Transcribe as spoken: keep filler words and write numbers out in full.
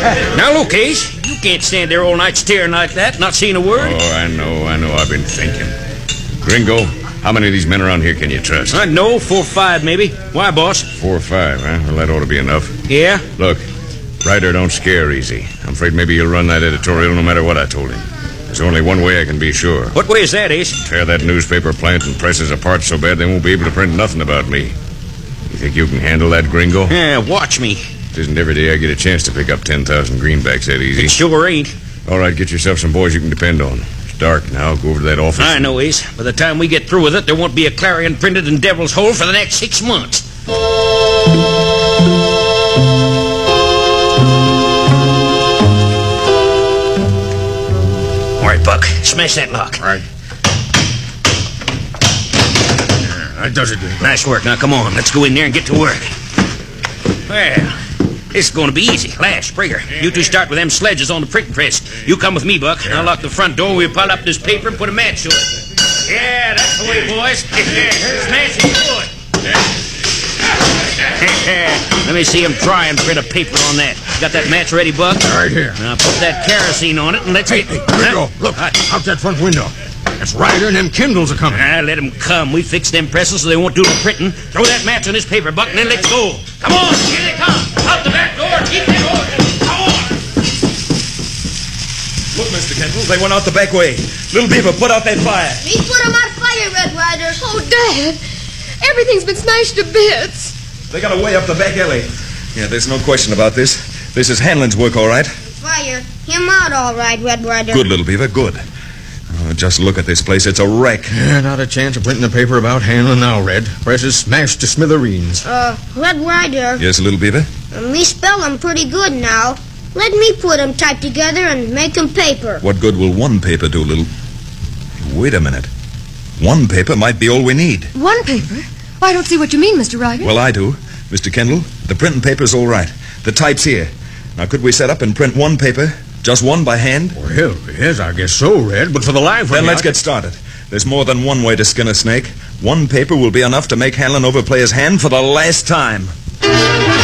Now look, Ace, you can't stand there all night staring like that, not saying a word. Oh, I know, I know. I've been thinking. Gringo, how many of these men around here can you trust? I know, four or five maybe. Why, boss? Four or five, huh? Well, that ought to be enough. Yeah? Look, Ryder don't scare easy. I'm afraid maybe he'll run that editorial no matter what I told him. There's only one way I can be sure. What way is that, Ace? Tear that newspaper plant and presses apart so bad they won't be able to print nothing about me. You think you can handle that, Gringo? Yeah, watch me. It isn't every day I get a chance to pick up ten thousand greenbacks that easy. It sure ain't. All right, get yourself some boys you can depend on. It's dark now. Go over to that office. I know, Ace. By the time we get through with it, there won't be a Clarion printed in Devil's Hole for the next six months. All right, Buck. Smash that lock. All right. Yeah, that does it, Gringo. Nice work. Now, come on. Let's go in there and get to work. Well, this is going to be easy. Lash, Springer, you two start with them sledges on the printing press. You come with me, Buck. I'll lock the front door. We'll pile up this paper and put a match to it. Yeah, that's the way, boys. Smash it good. Let me see him try and print a paper on that. Got that match ready, Buck? Right here. Now put that kerosene on it and let's Hey, get... hey, Gringo, look, out that front window. That's Ryder and them Kindles are coming. Ah, let them come. We fixed them presses so they won't do the printing. Throw that match on this paper, Buck, and then let's go. Come on, here they come. Out the back door. Keep them going. Come on. Look, Mister Kendall, they went out the back way. Little Beaver, put out that fire. We put them out fire, Red Ryder. Oh, Dad, everything's been smashed to bits. They got away up the back alley. Yeah, there's no question about this. This is Hanlon's work, all right. Fire. Him out all right, Red Ryder. Good, Little Beaver, good. Oh, just look at this place. It's a wreck. Yeah, not a chance of printing a paper about Hanlon now, Red. Press is smashed to smithereens. Uh, Red Ryder. Yes, Little Beaver? Uh, me spell 'em pretty good now. Let me put 'em typed together and make 'em paper. What good will one paper do, Little... Wait a minute. One paper might be all we need. One paper? Well, I don't see what you mean, Mister Ryder. Well, I do. Mister Kendall, the printing paper's all right. The type's here. Now, could we set up and print one paper, just one by hand? Well, yes, I guess so, Red, but for the life of me... Then let's I... get started. There's more than one way to skin a snake. One paper will be enough to make Hanlon overplay his hand for the last time.